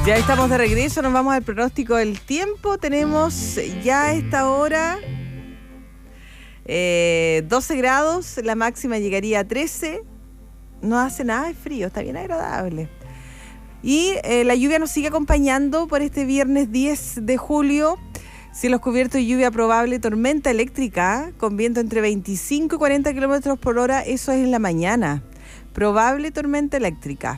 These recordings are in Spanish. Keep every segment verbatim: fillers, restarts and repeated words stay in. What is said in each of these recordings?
Ya estamos de regreso, nos vamos al pronóstico del tiempo. Tenemos ya a esta hora eh, doce grados, la máxima llegaría a trece. No hace nada de frío, está bien agradable. Y eh, la lluvia nos sigue acompañando por este viernes diez de julio. Cielos cubiertos y lluvia probable, tormenta eléctrica con viento entre veinticinco y cuarenta kilómetros por hora, eso es en la mañana. Probable tormenta eléctrica.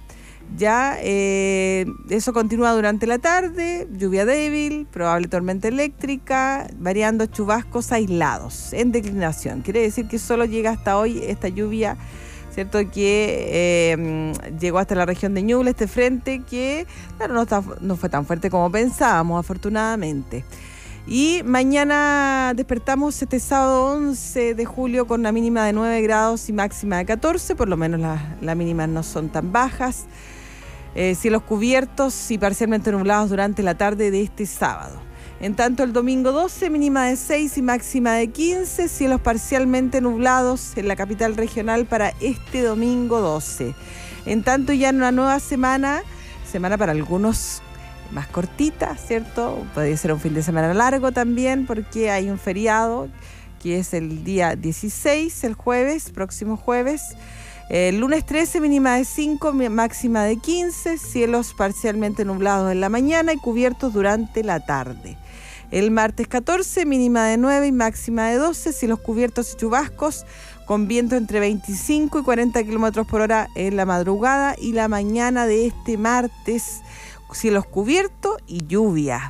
Ya eh, eso continúa durante la tarde, lluvia débil, probable tormenta eléctrica, variando chubascos aislados en declinación. Quiere decir que solo llega hasta hoy esta lluvia, ¿cierto? Que eh, llegó hasta la región de Ñuble, este frente que, claro, no, está, no fue tan fuerte como pensábamos, afortunadamente. Y mañana despertamos este sábado once de julio con una mínima de nueve grados y máxima de catorce, por lo menos las la mínimas no son tan bajas. Eh, cielos cubiertos y parcialmente nublados durante la tarde de este sábado. En tanto, el domingo doce, mínima de seis y máxima de quince, cielos parcialmente nublados en la capital regional para este domingo doce. En tanto, ya en una nueva semana, semana para algunos más cortita, ¿cierto? Podría ser un fin de semana largo también, porque hay un feriado que es el día dieciséis, el jueves, próximo jueves. El lunes trece, mínima de cinco, máxima de quince, cielos parcialmente nublados en la mañana y cubiertos durante la tarde. El martes catorce, mínima de nueve y máxima de doce, cielos cubiertos y chubascos con viento entre veinticinco y cuarenta kilómetros por hora en la madrugada y la mañana de este martes, cielos cubiertos y lluvia.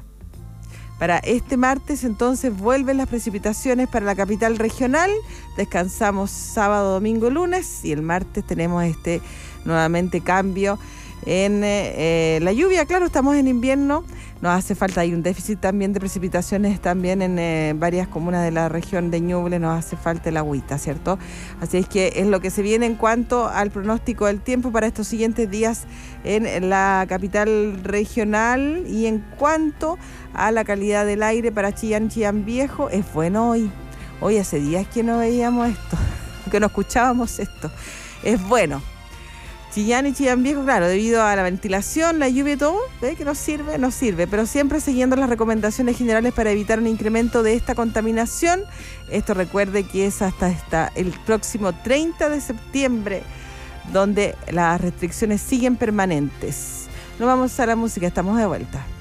Para este martes entonces vuelven las precipitaciones para la capital regional, descansamos sábado, domingo, lunes y el martes tenemos este nuevamente cambio en eh, la lluvia. Claro, estamos en invierno, nos hace falta, hay un déficit también de precipitaciones también en eh, varias comunas de la región de Ñuble, nos hace falta el agüita, ¿cierto? Así es que es lo que se viene en cuanto al pronóstico del tiempo para estos siguientes días en la capital regional. Y en cuanto a la calidad del aire para Chillán, Chillán Viejo, es bueno hoy. Hoy hace días que no veíamos esto, que no escuchábamos esto. Es bueno. Chillán y Chillán Viejo, claro, debido a la ventilación, la lluvia y todo, ¿ve? Que no sirve, no sirve, pero siempre siguiendo las recomendaciones generales para evitar un incremento de esta contaminación. Esto recuerde que es hasta, hasta el próximo treinta de septiembre, donde las restricciones siguen permanentes. Nos vamos a la música, estamos de vuelta.